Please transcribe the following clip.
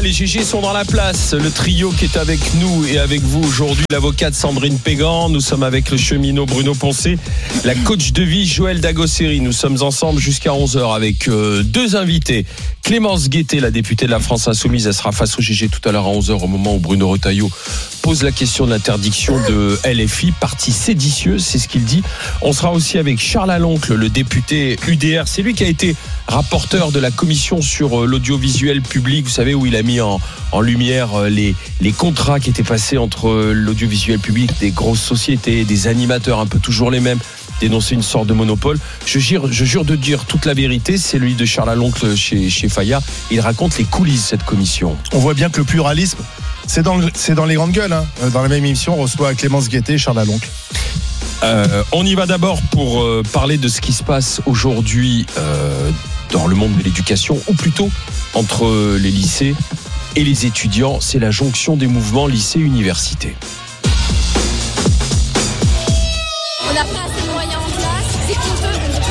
les GG sont dans la place. Le trio qui est avec nous et avec vous aujourd'hui, l'avocate Sandrine Pégan. Nous sommes avec le cheminot Bruno Poncé, la coach de vie Joël Dagosseri. Nous sommes ensemble jusqu'à 11h avec deux invités. Clémence Guettet, la députée de la France Insoumise, elle sera face au GG tout à l'heure à 11h au moment où Bruno Retailleau pose la question de l'interdiction de LFI, parti séditieux, c'est ce qu'il dit. On sera aussi avec Charles Aloncle, le député UDR. C'est lui qui a été rapporteur de la commission sur l'audiovisuel public, vous savez, où il a mis en lumière les contrats qui étaient passés entre l'audiovisuel public, des grosses sociétés, des animateurs un peu toujours les mêmes, dénoncer une sorte de monopole. Je jure de dire toute la vérité, c'est lui de Charles Aloncle chez Fayard. Il raconte les coulisses de cette commission. On voit bien que le pluralisme, c'est dans les grandes gueules. Dans la même émission, on reçoit Clémence Guettet et Charles Aloncle. On y va d'abord pour parler de ce qui se passe aujourd'hui dans le monde de l'éducation, ou plutôt entre les lycées et les étudiants. C'est la jonction des mouvements lycée-université. On n'a pas assez de moyens en classe, c'est coûteux.